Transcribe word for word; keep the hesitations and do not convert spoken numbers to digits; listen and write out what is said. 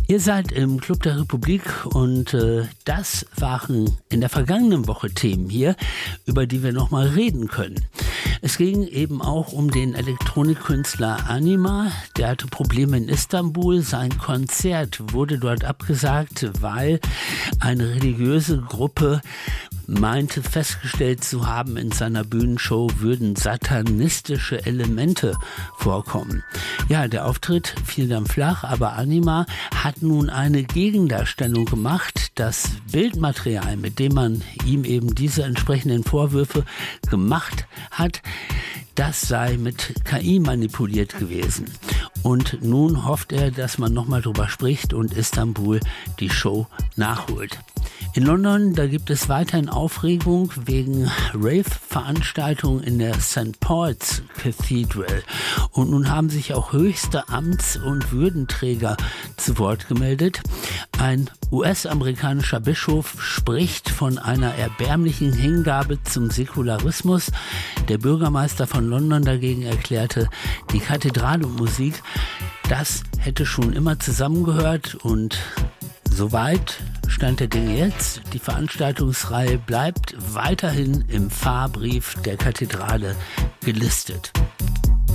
Ihr seid im Club der Republik und äh, das waren in der vergangenen Woche Themen hier, über die wir nochmal reden können. Es ging eben auch um den Elektronikkünstler Anima. Der hatte Probleme in Istanbul. Sein Konzert wurde dort abgesagt, weil eine religiöse Gruppe meinte festgestellt zu haben, in seiner Bühnenshow würden satanistische Elemente vorkommen. Ja, der Auftritt fiel dann flach, aber Anima hat nun eine Gegendarstellung gemacht. Das Bildmaterial, mit dem man ihm eben diese entsprechenden Vorwürfe gemacht hat, das sei mit K I manipuliert gewesen. Und nun hofft er, dass man nochmal drüber spricht und Istanbul die Show nachholt. In London, da gibt es weiterhin Aufregung wegen Rave-Veranstaltungen in der Sankt Paul's Cathedral. Und nun haben sich auch höchste Amts- und Würdenträger zu Wort gemeldet. Ein U S-amerikanischer Bischof spricht von einer erbärmlichen Hingabe zum Säkularismus. Der Bürgermeister von London dagegen erklärte, die Kathedralenmusik, das hätte schon immer zusammengehört und soweit Stand der Dinge jetzt. Die Veranstaltungsreihe bleibt weiterhin im Fahrbrief der Kathedrale gelistet.